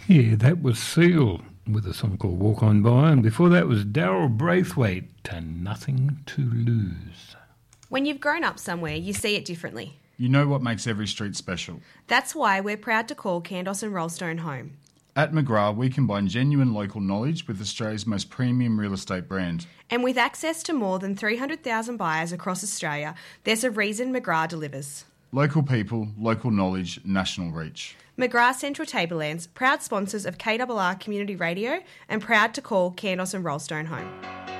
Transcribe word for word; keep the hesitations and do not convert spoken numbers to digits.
Yeah, that was Seal with a song called Walk On By, and before that was Daryl Braithwaite to Nothing to Lose. When you've grown up somewhere, you see it differently. You know what makes every street special. That's why we're proud to call Candos and Rollstone home. At McGrath, we combine genuine local knowledge with Australia's most premium real estate brand. And with access to more than three hundred thousand buyers across Australia, there's a reason McGrath delivers. Local people, local knowledge, national reach. McGrath Central Tablelands, proud sponsors of K R R Community Radio and proud to call Candos and Rollstone home.